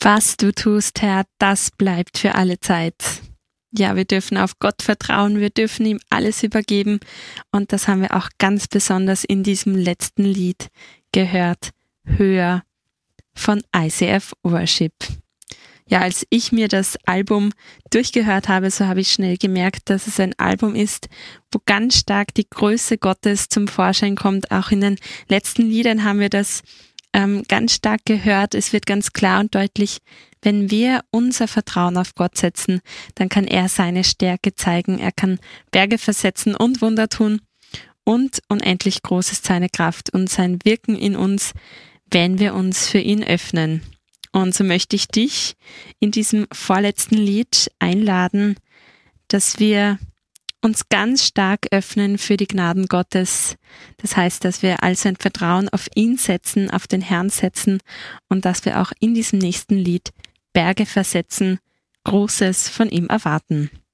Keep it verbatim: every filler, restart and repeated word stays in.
Was du tust, Herr, das bleibt für alle Zeit. Ja, wir dürfen auf Gott vertrauen, wir dürfen ihm alles übergeben und das haben wir auch ganz besonders in diesem letzten Lied gehört, Höher von I C F Worship. Ja, als ich mir das Album durchgehört habe, so habe ich schnell gemerkt, dass es ein Album ist, wo ganz stark die Größe Gottes zum Vorschein kommt. Auch in den letzten Liedern haben wir das ähm, ganz stark gehört. Es wird ganz klar und deutlich, wenn wir unser Vertrauen auf Gott setzen, dann kann er seine Stärke zeigen. Er kann Berge versetzen und Wunder tun und unendlich groß ist seine Kraft und sein Wirken in uns, wenn wir uns für ihn öffnen. Und so möchte ich dich in diesem vorletzten Lied einladen, dass wir uns ganz stark öffnen für die Gnaden Gottes. Das heißt, dass wir also ein Vertrauen auf ihn setzen, auf den Herrn setzen und dass wir auch in diesem nächsten Lied Berge versetzen, Großes von ihm erwarten.